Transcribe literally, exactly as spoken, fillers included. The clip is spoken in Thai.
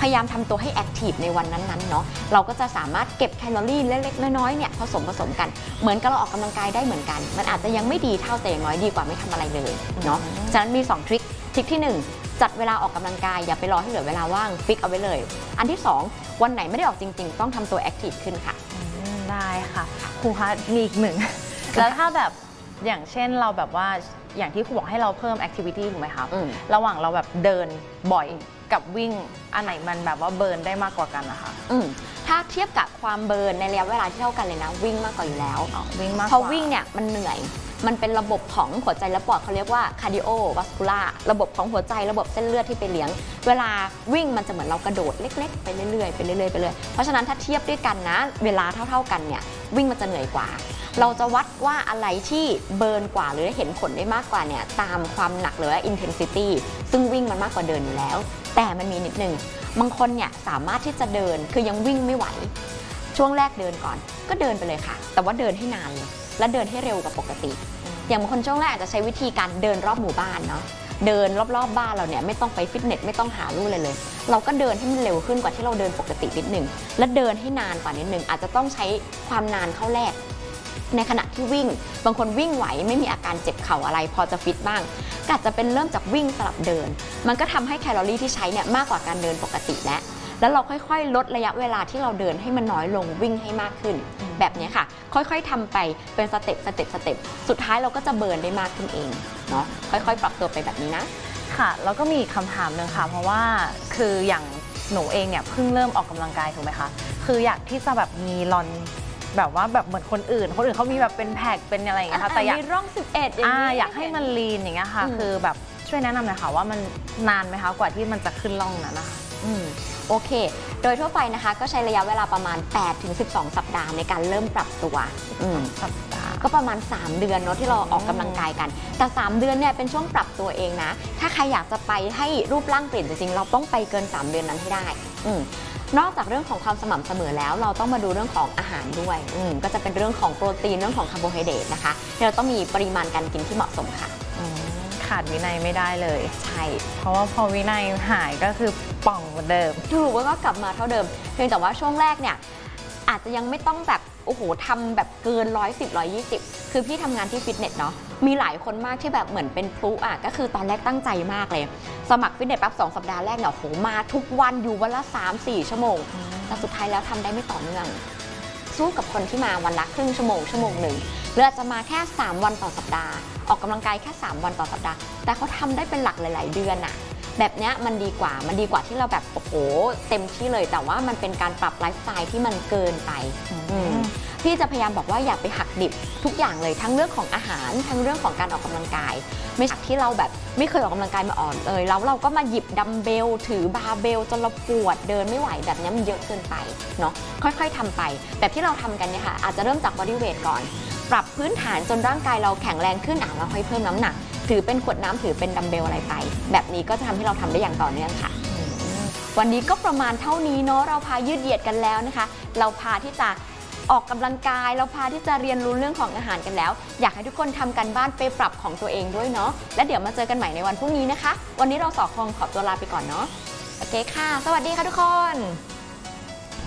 พยายามทำตัวให้แอคทีฟในวันนั้นๆเนาะเราก็จะสามารถเก็บแคลอรี่เล็กๆน้อยๆเนี่ยผสมผสมกันเหมือนกับเราออกกำลังกายได้เหมือนกันมันอาจจะยังไม่ดีเท่าแต่อย่างน้อยดีกว่าไม่ทำอะไรเลยเนาะฉะนั้นมีสองทริคทริคที่หนึ่งจัดเวลาออกกำลังกายอย่าไปรอให้เหลือเวลาว่างฟิกเอาไว้เลยอันที่สองวันไหนไม่ได้ออกจริงๆต้องทำตัวแอคทีฟขึ้นค่ะได้ค่ะครูคะมีอีกหนึ่งแล้วถ้าแบบอย่างเช่นเราแบบว่าอย่างที่ครูบอกให้เราเพิ่มแอคทิวิตี้ถูกไหมคะระหว่างเราแบบเดินบ่อยกับวิ่งอันไหนมันแบบว่าเบิร์นได้มากกว่ากันนะคะอืมถ้าเทียบกับความเบิร์นในระยะเวลาที่เท่ากันเลยนะวิ่งมากกว่าอยู่แล้ววิ่งมากเพราะวิ่งเนี่ยมันเหนื่อยมันเป็นระบบของหัวใจและปอดเขาเรียกว่าคาร์ดิโอวัสคูล่าระบบของหัวใจระบบเส้นเลือดที่ไปเลี้ยงเวลาวิ่งมันจะเหมือนเรากระโดดเล็กๆไปเรื่อยๆไปเรื่อยๆไปเรื่อยเพราะฉะนั้นถ้าเทียบด้วยกันนะเวลาเท่าๆกันเนี่ยวิ่งมันจะเหนื่อยกว่าเราจะวัดว่าอะไรที่เบิร์นกว่าหรือเห็นผลได้มากกว่าเนี่ยตามความหนักหรือว่า intensity ซึ่งวิ่งมันมากกว่าเดินอยู่แล้วแต่มันมีนิดนึงบางคนเนี่ยสามารถที่จะเดินคือยังวิ่งไม่ไหวช่วงแรกเดินก่อนก็เดินไปเลยค่ะแต่ว่าเดินให้นานเลยและเดินให้เร็วกว่าปกติอย่างบางคนช่วงแรกอาจจะใช้วิธีการเดินรอบหมู่บ้านเนาะเดินรอบๆ บ, บ้านเราเนี่ยไม่ต้องไปฟิตเนสไม่ต้องหาลู่เลยเลยเราก็เดินให้มันเร็วขึ้นกว่าที่เราเดินปกตินิดนึงและเดินให้นานกว่านิดนึงอาจจะต้องใช้ความนานเข้าแรกในขณะที่วิ่งบางคนวิ่งไหวไม่มีอาการเจ็บเข่าอะไรพอจะฟิตบ้างก็อาจจะเป็นเริ่มจากวิ่งสลับเดินมันก็ทำให้แคลอรี่ที่ใช้เนี่ยมากกว่าการเดินปกติแล้วแล้วเราค่อยๆลดระยะเวลาที่เราเดินให้มันน้อยลงวิ่งให้มากขึ้นแบบนี้ค่ะค่อยๆทำไปเป็นสเต็ปสเต็ปสเต็ปสุดท้ายเราก็จะเบิร์นได้มากขึ้นเองเนาะค่อยๆปรับตัวไปแบบนี้นะค่ะแล้วก็มีคำถามหนึ่งค่ะเพราะว่าคืออย่างหนูเองเนี่ยเพิ่งเริ่มออกกำลังกายถูกไหมคะคืออยากที่จะแบบมีรอนแบบว่าแบบเหมือนคนอื่นคนอื่นเขามีแบบเป็นแพ็คเป็นอะไรอย่างเงี้ยค่ะแต่อยากมีร่องสิบเอ็ดอย่างนี้อยากให้มันลีนอย่างเงี้ยค่ะคือแบบช่วยแนะนำหน่อยค่ะว่ามันนานไหมคะกว่าที่มันจะขึ้นร่องนั้นนะคะอืมโอเคโดยทั่วไปนะคะก็ใช้ระยะเวลาประมาณ แปดถึงสิบสอง สัปดาห์ในการเริ่มปรับตัวสัปดาห์ก็ประมาณสามเดือนเนาะที่เราออกกำลังกายกันแต่สามเดือนเนี่ยเป็นช่วงปรับตัวเองนะถ้าใครอยากจะไปให้รูปร่างเปลี่ยนจริงๆเราต้องไปเกินสามเดือนนั้นให้ได้อืมนอกจากเรื่องของความสม่ำเสมอแล้วเราต้องมาดูเรื่องของอาหารด้วยก็จะเป็นเรื่องของโปรตีนเรื่องของคาร์โบไฮเดรตนะคะที่เราต้องมีปริมาณการกินที่เหมาะสมค่ะขาดวินัยไม่ได้เลยใช่เพราะว่าพอวินัยหายก็คือป่องเหมือนเดิมถูกว่าก็กลับมาเท่าเดิมเพียงแต่ว่าช่วงแรกเนี่ยอาจจะยังไม่ต้องแบบโอ้โหทำแบบเกินร้อยสิบร้อยยี่สิบคือพี่ทำงานที่ฟิตเนสเนาะมีหลายคนมากที่แบบเหมือนเป็นพลุอ่ะก็คือตอนแรกตั้งใจมากเลยสมัครฟิตเนสปั๊บสองสัปดาห์แรกเนี่ยโหมาทุกวันอยู่วันละ สามสี่ ชั่วโมงแต่สุดท้ายแล้วทำได้ไม่ต่อเนื่องสู้กับคนที่มาวันละครึ่งชั่วโมงชั่วโมงหนึ่งหรืออาจจะมาแค่สามวันต่อสัปดาห์ออกกำลังกายแค่สามวันต่อสัปดาห์แต่เขาทำได้เป็นหลักหลายๆเดือนอะแบบนี้มันดีกว่ามันดีกว่าที่เราแบบโอ้โหเต็มที่เลยแต่ว่ามันเป็นการปรับไลฟ์สไตล์ที่มันเกินไปพี่จะพยายามบอกว่าอย่าไปหักดิบทุกอย่างเลยทั้งเรื่องของอาหารทั้งเรื่องของการออกกำลังกายไม่ใช่ที่เราแบบไม่เคยออกกำลังกายมาอ่อนเลยแล้วเราก็มาหยิบดัมเบลถือบาร์เบลจนเราปวดเดินไม่ไหวแบบนี้มันเยอะเกินไปเนาะค่อยๆทำไปแบบที่เราทำกันเนี่ยค่ะอาจจะเริ่มจากบอดี้เวทก่อนปรับพื้นฐานจนร่างกายเราแข็งแรงขึ้นอ่ะแล้วค่อยเพิ่มน้ำหนักถือเป็นขวดน้ำถือเป็นดัมเบลอะไรไปแบบนี้ก็จะทำให้เราทำได้อย่างต่อเนื่องค่ะวันนี้ก็ประมาณเท่านี้เนาะเราพายืดเหยียดกันแล้วนะคะเราพาที่จะออกกำลังกายเราพาที่จะเรียนรู้เรื่องของอาหารกันแล้วอยากให้ทุกคนทำกันบ้านไปปรับของตัวเองด้วยเนาะและเดี๋ยวมาเจอกันใหม่ในวันพรุ่งนี้นะคะวันนี้เราสองคนขอตัวลาไปก่อนเนาะโอเคค่ะสวัสดีค่ะทุกคน